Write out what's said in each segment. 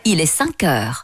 il est 5 heures.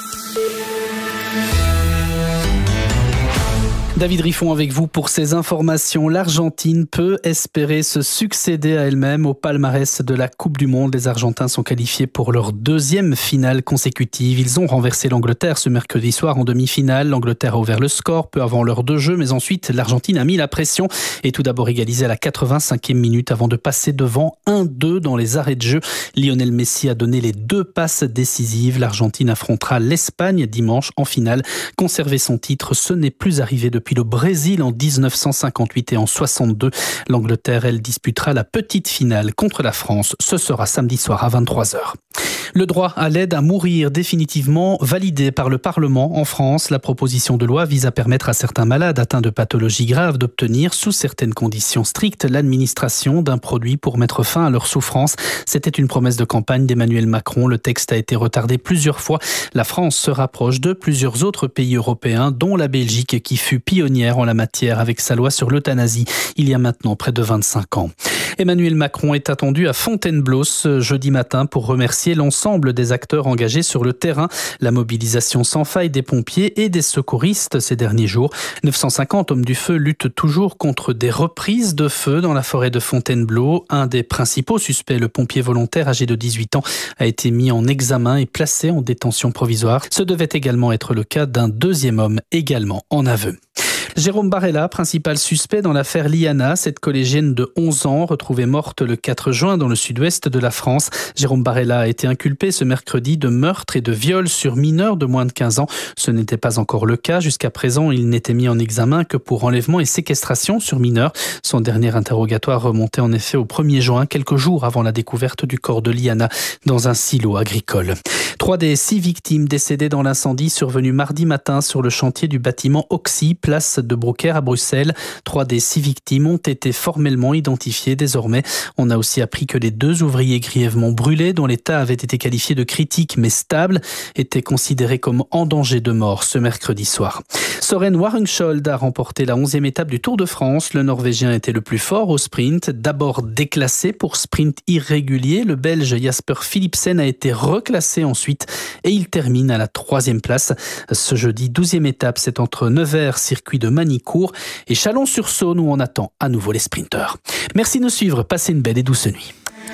David Riffon avec vous pour ces informations. L'Argentine peut espérer se succéder à elle-même au palmarès de la Coupe du Monde. Les Argentins sont qualifiés pour leur deuxième finale consécutive. Ils ont renversé l'Angleterre ce mercredi soir en demi-finale. L'Angleterre a ouvert le score peu avant l'heure de jeu, mais ensuite l'Argentine a mis la pression et tout d'abord égalisé à la 85e minute avant de passer devant 1-2 dans les arrêts de jeu. Lionel Messi a donné les 2 passes décisives. L'Argentine affrontera l'Espagne dimanche en finale. Conserver son titre, ce n'est plus arrivé depuis le Brésil en 1958 et en 62. L'Angleterre, elle, disputera la petite finale contre la France. Ce sera samedi soir à 23h. Le droit à l'aide à mourir définitivement validé par le Parlement en France. La proposition de loi vise à permettre à certains malades atteints de pathologies graves d'obtenir, sous certaines conditions strictes, l'administration d'un produit pour mettre fin à leur souffrance. C'était une promesse de campagne d'Emmanuel Macron. Le texte a été retardé plusieurs fois. La France se rapproche de plusieurs autres pays européens, dont la Belgique, qui fut pionnière en la matière avec sa loi sur l'euthanasie il y a maintenant près de 25 ans. Emmanuel Macron est attendu à Fontainebleau ce jeudi matin pour remercier l'ensemble des acteurs engagés sur le terrain. La mobilisation sans faille des pompiers et des secouristes ces derniers jours. 950 hommes du feu luttent toujours contre des reprises de feu dans la forêt de Fontainebleau. Un des principaux suspects, le pompier volontaire âgé de 18 ans, a été mis en examen et placé en détention provisoire. Ce devait également être le cas d'un deuxième homme, également en aveu. Jérôme Barella, principal suspect dans l'affaire Liana, cette collégienne de 11 ans retrouvée morte le 4 juin dans le sud-ouest de la France. Jérôme Barella a été inculpé ce mercredi de meurtre et de viol sur mineurs de moins de 15 ans. Ce n'était pas encore le cas. Jusqu'à présent, il n'était mis en examen que pour enlèvement et séquestration sur mineurs. Son dernier interrogatoire remontait en effet au 1er juin, quelques jours avant la découverte du corps de Liana dans un silo agricole. 3 des 6 victimes décédées dans l'incendie survenu mardi matin sur le chantier du bâtiment Oxy, place de Brocaire à Bruxelles. 3 des 6 victimes ont été formellement identifiées désormais. On a aussi appris que les 2 ouvriers grièvement brûlés, dont l'état avait été qualifié de critique mais stable, étaient considérés comme en danger de mort ce mercredi soir. Søren Warungsholt a remporté la 11e étape du Tour de France. Le Norvégien était le plus fort au sprint. D'abord déclassé pour sprint irrégulier, le Belge Jasper Philipsen a été reclassé ensuite et il termine à la 3e place. Ce jeudi, 12e étape, c'est entre Nevers, circuit de Manicourt, et Chalon-sur-Saône où on attend à nouveau les sprinteurs. Merci de nous suivre, passez une belle et douce nuit.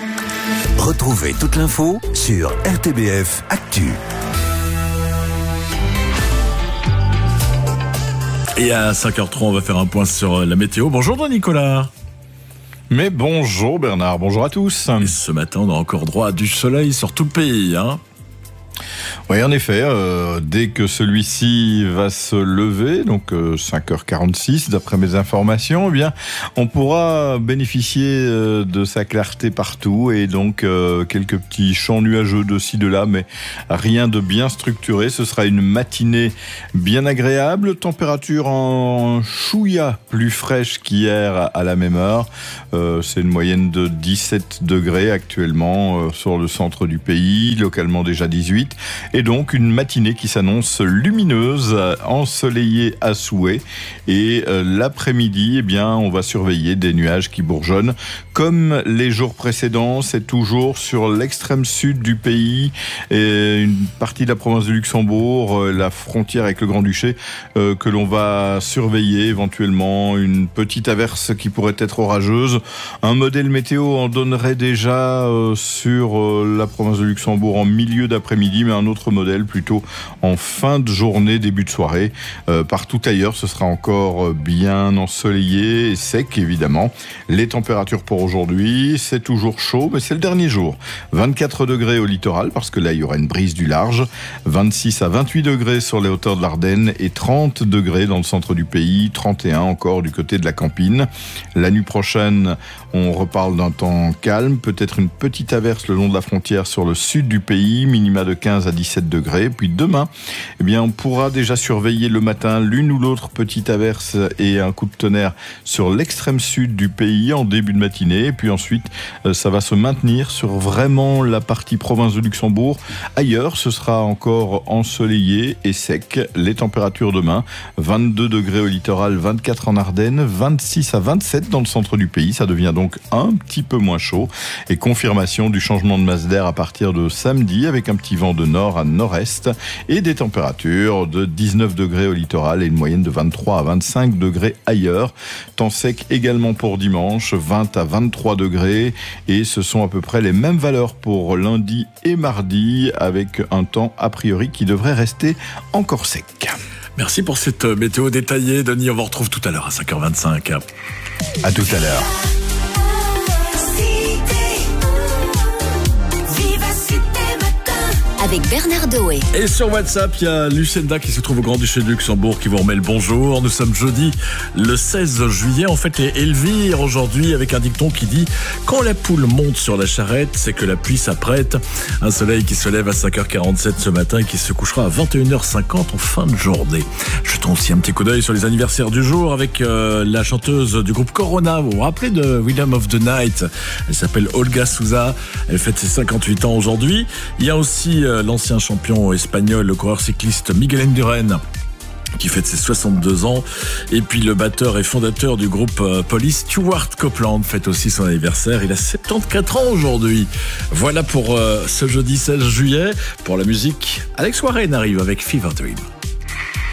Retrouvez toute l'info sur RTBF Actu. Et à 5h03, on va faire un point sur la météo. Bonjour Nicolas. Mais bonjour Bernard, bonjour à tous. Et ce matin, on a encore droit à du soleil sur tout le pays, hein. Oui, en effet, dès que celui-ci va se lever, donc 5h46 d'après mes informations, eh bien, on pourra bénéficier de sa clarté partout et donc quelques petits champs nuageux de ci de là, mais rien de bien structuré. Ce sera une matinée bien agréable, température en chouïa plus fraîche qu'hier à la même heure. C'est une moyenne de 17 degrés actuellement sur le centre du pays, localement déjà 18. Et donc une matinée qui s'annonce lumineuse, ensoleillée à souhait. Et l'après-midi, eh bien, on va surveiller des nuages qui bourgeonnent. Comme les jours précédents, c'est toujours sur l'extrême sud du pays et une partie de la province de Luxembourg, la frontière avec le Grand-Duché, que l'on va surveiller. Éventuellement une petite averse qui pourrait être orageuse. Un modèle météo en donnerait déjà sur la province de Luxembourg en milieu d'après-midi, mais un autre modèle plutôt en fin de journée, début de soirée. Partout ailleurs, ce sera encore bien ensoleillé et sec, évidemment. Les températures pour aujourd'hui, c'est toujours chaud, mais c'est le dernier jour. 24 degrés au littoral, parce que là, il y aura une brise du large. 26 à 28 degrés sur les hauteurs de l'Ardenne et 30 degrés dans le centre du pays. 31 encore du côté de la Campine. La nuit prochaine, on reparle d'un temps calme. Peut-être une petite averse le long de la frontière sur le sud du pays. Minima de 15 à 17 17 degrés. Puis demain, on pourra déjà surveiller le matin l'une ou l'autre petite averse et un coup de tonnerre sur l'extrême sud du pays en début de matinée. Et puis ensuite, ça va se maintenir sur vraiment la partie province de Luxembourg. Ailleurs, ce sera encore ensoleillé et sec. Les températures demain, 22 degrés au littoral, 24 en Ardennes, 26 à 27 dans le centre du pays. Ça devient donc un petit peu moins chaud. Et confirmation du changement de masse d'air à partir de samedi avec un petit vent de nord à nord-est et des températures de 19 degrés au littoral et une moyenne de 23 à 25 degrés ailleurs. Temps sec également pour dimanche, 20 à 23 degrés et ce sont à peu près les mêmes valeurs pour lundi et mardi avec un temps a priori qui devrait rester encore sec. Merci pour cette météo détaillée, Denis. On vous retrouve tout à l'heure à 5h25. À tout à l'heure. Avec Bernard Doé. Et sur WhatsApp, il y a Lucinda qui se trouve au Grand-Duché de Luxembourg qui vous remet le bonjour. Nous sommes jeudi le 16 juillet. En fait, les Elvire aujourd'hui avec un dicton qui dit « Quand la poule monte sur la charrette, c'est que la pluie s'apprête ». Un soleil qui se lève à 5h47 ce matin et qui se couchera à 21h50 en fin de journée. Jetons aussi un petit coup d'œil sur les anniversaires du jour avec la chanteuse du groupe Corona. Vous vous rappelez de Rhythm of the Night? Elle s'appelle Olga Souza. Elle fête ses 58 ans aujourd'hui. Il y a aussi l'ancien champion espagnol, le coureur cycliste Miguel Indurain qui fête ses 62 ans. Et puis le batteur et fondateur du groupe Police, Stuart Copeland, fête aussi son anniversaire. Il a 74 ans aujourd'hui. Voilà pour ce jeudi 16 juillet. Pour la musique, Alex Warren arrive avec Fever Dream.